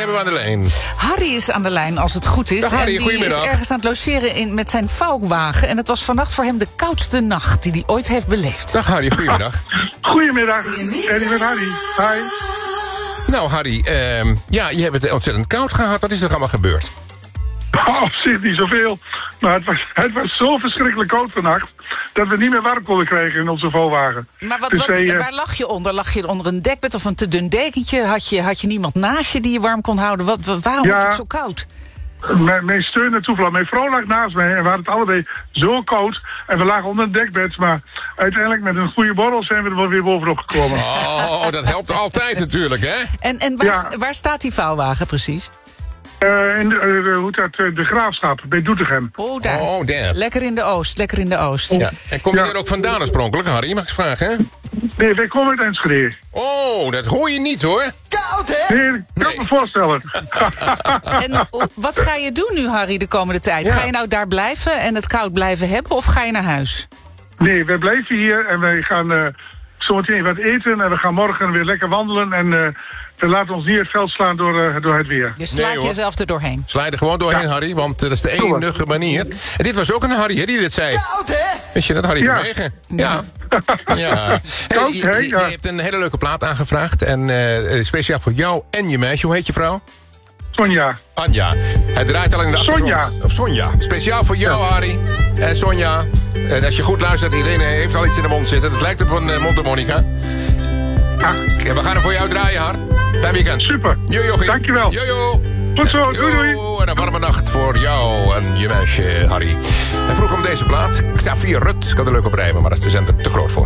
hebben we aan de lijn? Harry is aan de lijn, als het goed is. Dag Harry, en die goedemiddag. is ergens aan het logeren met zijn vouwwagen. En het was vannacht voor hem de koudste nacht die hij ooit heeft beleefd. Dag Harry, goedemiddag. Goedemiddag, Eddie met Harry. Hi. Nou Harry, je hebt het ontzettend koud gehad. Wat is er allemaal gebeurd? Op zich niet zoveel. Maar het was zo verschrikkelijk koud vannacht dat we niet meer warm konden krijgen in onze vouwwagen. Maar Dus waar lag je onder? Lag je onder een dekbed of een te dun dekentje? Had je niemand naast je die je warm kon houden? Waarom was het zo koud? Mijn steun en toevlucht. Mijn vrouw lag naast mij en we hadden het allebei zo koud. En we lagen onder een dekbed, maar uiteindelijk met een goede borrel zijn we er wel weer bovenop gekomen. Oh, dat helpt altijd natuurlijk, hè? En waar staat die vouwwagen precies? De Graafschap, bij Doetinchem. Oh, daar. Oh, damn. Lekker in de oost. Ja. En kom je er ook vandaan oorspronkelijk, Harry? Mag ik eens vragen, hè? Nee, wij komen uit Enschede. Oh, dat hoor je niet, hoor. Koud, hè? Nee, ik kan me voorstellen. En wat ga je doen nu, Harry, de komende tijd? Ja. Ga je nou daar blijven en het koud blijven hebben of ga je naar huis? Nee, wij blijven hier en wij gaan zometeen wat eten. En we gaan morgen weer lekker wandelen. En we laten ons niet het veld slaan door het weer. Je slaat hoor. jezelf er doorheen. Sla je er gewoon doorheen, Harry, want dat is de enige manier. En dit was ook een Harry, hè, die dit zei. Koud, hè? Wist je dat, Harry Ja. Vermegen? Ja. Ja. Koud, hè? Je hebt een hele leuke plaat aangevraagd. En speciaal voor jou en je meisje. Hoe heet je vrouw? Sonja. Anja. Hij draait al in de achtergrond. Sonja. Of Sonja. Speciaal voor jou, Harry. En Sonja. En als je goed luistert, Irene heeft al iets in de mond zitten. Dat lijkt op een mondharmonica. En we gaan er voor jou draaien, Har. Fijn weekend. Super. Jojo. Dankjewel. Jojo. Tot zo. Doei, doei. En een warme nacht voor jou en je meisje, Harry. Hij vroeg om deze plaat. Xavier Rut. Ik had er leuk op rijmen, maar dat is de zender te groot voor.